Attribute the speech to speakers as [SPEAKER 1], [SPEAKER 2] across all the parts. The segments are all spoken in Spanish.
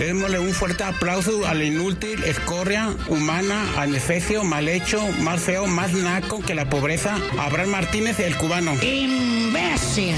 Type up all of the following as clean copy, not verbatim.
[SPEAKER 1] Démosle un fuerte aplauso al inútil, escoria, humana, anefesio, mal hecho, más feo, más naco que la pobreza, Abraham Martínez, el cubano.
[SPEAKER 2] ¡Imbécil!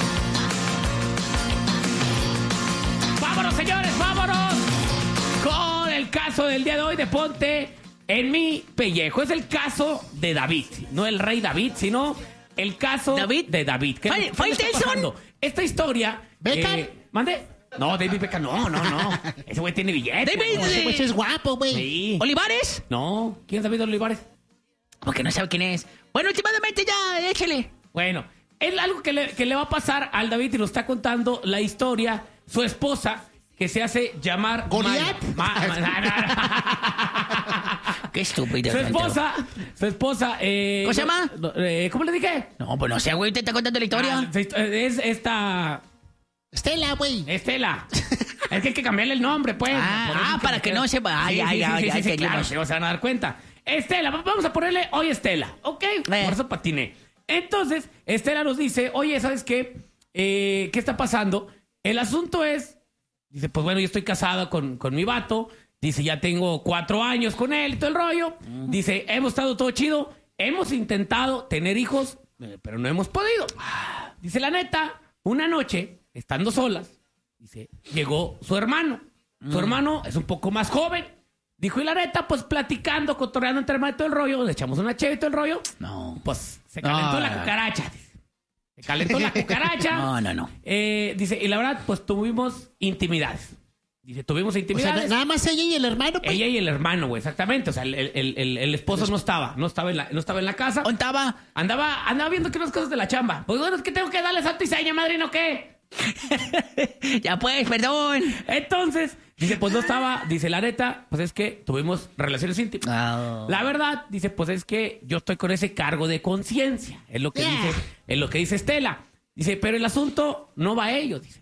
[SPEAKER 2] ¡Vámonos, señores, vámonos! Con el caso del día de hoy de Ponte en mi pellejo. Es el caso de David, no el rey David, sino el caso de David. ¿Qué está pasando? Esta historia...
[SPEAKER 3] ¿Beckham?
[SPEAKER 2] ¿Mande? No, David Beckham, no. Ese güey tiene billete.
[SPEAKER 3] David, ese güey es guapo, güey.
[SPEAKER 2] Sí.
[SPEAKER 3] ¿Olivares?
[SPEAKER 2] No, ¿quién es David Olivares?
[SPEAKER 3] Porque no sabe quién es. Bueno, últimamente ya, échale.
[SPEAKER 2] Bueno, es algo que le va a pasar al David y lo está contando la historia, su esposa, que se hace llamar...
[SPEAKER 3] ¿Goliat? Qué estúpido.
[SPEAKER 2] Su esposa...
[SPEAKER 3] ¿Cómo se llama?
[SPEAKER 2] ¿Cómo le dije?
[SPEAKER 3] No, pues no sé, güey, te está contando la historia.
[SPEAKER 2] Es esta...
[SPEAKER 3] Estela, güey.
[SPEAKER 2] Estela. Es que hay que cambiarle el nombre, pues.
[SPEAKER 3] Para que no se va.
[SPEAKER 2] Sí, claro, se van a dar cuenta. Estela, vamos a ponerle hoy Estela, ¿ok? Por eso patiné. Entonces, Estela nos dice, oye, ¿sabes qué? ¿Qué está pasando? El asunto es, dice, pues bueno, yo estoy casada con mi vato. Dice, ya tengo 4 años con él y todo el rollo. Dice, hemos estado todo chido. Hemos intentado tener hijos, pero no hemos podido. Dice, la neta, una noche... Estando solas, dice, llegó su hermano. Su hermano es un poco más joven. Dijo, y la neta, pues platicando, cotorreando entre hermano y todo el rollo, le echamos una cheve y todo el rollo.
[SPEAKER 3] No.
[SPEAKER 2] Pues se calentó la cucaracha. Dice. Se calentó la cucaracha.
[SPEAKER 3] No.
[SPEAKER 2] Dice, y la verdad, pues tuvimos intimidades. Dice, tuvimos intimidades.
[SPEAKER 3] O sea, nada más ella y el hermano, pues.
[SPEAKER 2] Ella y el hermano, güey, exactamente. O sea, el esposo no estaba en la casa.
[SPEAKER 3] ¿Dónde estaba?
[SPEAKER 2] Andaba viendo que unas cosas de la chamba. Pues bueno, es que tengo que darle santo y seña, madrino, ¿qué?
[SPEAKER 3] Ya pues, perdón.
[SPEAKER 2] Entonces, dice, pues no estaba, dice, la neta, pues es que tuvimos relaciones íntimas. La verdad, dice, pues es que yo estoy con ese cargo de conciencia. Es lo que dice Estela. Dice, pero el asunto no va a ello, dice.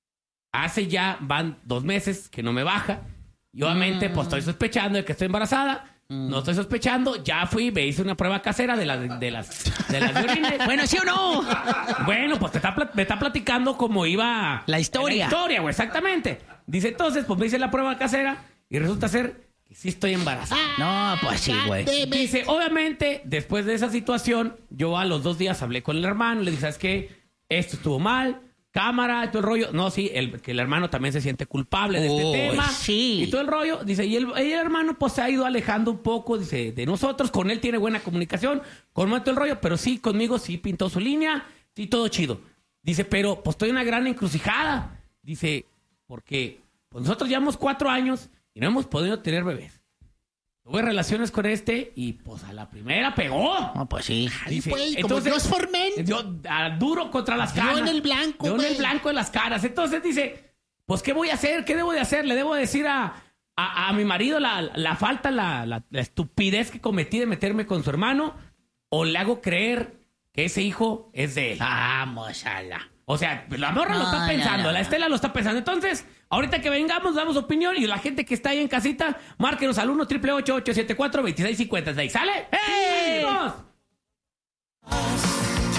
[SPEAKER 2] Van 2 meses que no me baja. Y obviamente, pues estoy sospechando de que estoy embarazada. No estoy sospechando. Ya fui, me hice una prueba casera de las orines.
[SPEAKER 3] Bueno, ¿sí o no?
[SPEAKER 2] Bueno, pues me está platicando cómo iba...
[SPEAKER 3] La historia.
[SPEAKER 2] La historia, güey, exactamente. Dice, entonces, pues me hice la prueba casera y resulta ser que sí estoy embarazada.
[SPEAKER 3] No, pues sí, güey.
[SPEAKER 2] Dice, obviamente, después de esa situación, yo a los 2 días hablé con el hermano. Le dije, ¿sabes qué? Esto estuvo mal. Cámara, todo el rollo. No, sí, que el hermano también se siente culpable de este tema.
[SPEAKER 3] Sí.
[SPEAKER 2] Y todo el rollo. Dice, y el hermano pues se ha ido alejando un poco, dice, de nosotros. Con él tiene buena comunicación, con todo el rollo, pero sí, conmigo sí pintó su línea, sí, todo chido. Dice, pero pues estoy en una gran encrucijada. Dice, porque pues nosotros llevamos 4 años y no hemos podido tener bebés. Tuve relaciones con y pues a la primera pegó.
[SPEAKER 3] No, pues sí.
[SPEAKER 2] Dice,
[SPEAKER 3] Güey,
[SPEAKER 2] entonces,
[SPEAKER 3] como Dios Formen.
[SPEAKER 2] Duro contra las caras.
[SPEAKER 3] Yo en el blanco,
[SPEAKER 2] Yo en
[SPEAKER 3] güey.
[SPEAKER 2] el blanco de las caras. Entonces dice, pues ¿qué voy a hacer? ¿Qué debo de hacer? ¿Le debo decir a mi marido la falta, la estupidez que cometí de meterme con su hermano? ¿O le hago creer que ese hijo es de él?
[SPEAKER 3] Vamos a la...
[SPEAKER 2] O sea, la morra lo está pensando, la Estela lo está pensando. Entonces, ahorita que vengamos, damos opinión y la gente que está ahí en casita, márquenos al 1-888-874-2656. ¿Sale? ¡Hey! ¡Vamos!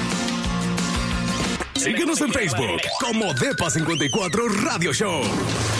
[SPEAKER 4] Síguenos en Facebook como Depa54 Radio Show.